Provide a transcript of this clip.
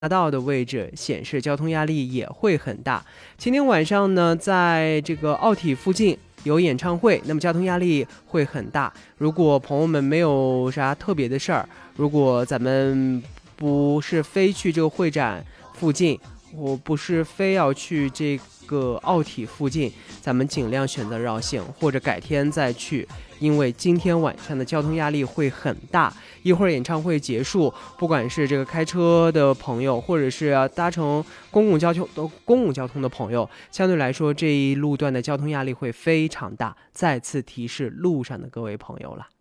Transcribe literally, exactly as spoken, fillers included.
大道的位置显示交通压力也会很大。今天晚上呢，在这个奥体附近有演唱会，那么交通压力会很大。如果朋友们没有啥特别的事儿，如果咱们不是非去这个会展附近，我不是非要去这个奥体附近，咱们尽量选择绕线，或者改天再去，因为今天晚上的交通压力会很大。一会儿演唱会结束，不管是这个开车的朋友，或者是要搭乘公共交通的公共交通的朋友，相对来说这一路段的交通压力会非常大。再次提示路上的各位朋友了。